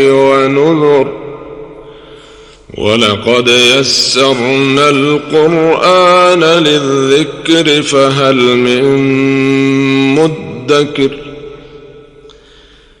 ونذر ولقد يسرنا القرآن للذكر فهل من مدكر